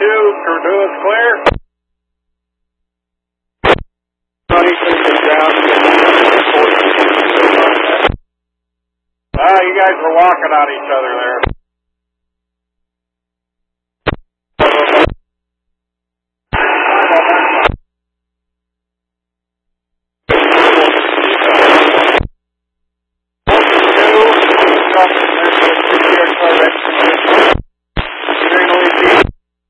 Crew 2 is clear. You guys were walking on each other there.